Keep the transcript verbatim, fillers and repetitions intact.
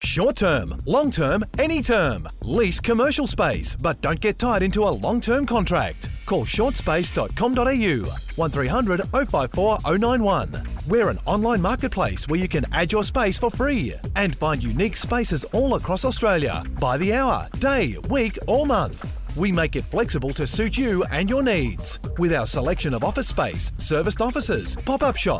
Short term, long term, any term. Lease commercial space, but don't get tied into a long-term contract. Call short space dot com dot a u, one three hundred oh five four oh nine one. We're an online marketplace where you can add your space for free and find unique spaces all across Australia by the hour, day, week or month. We make it flexible to suit you and your needs with our selection of office space, serviced offices, pop-up shops,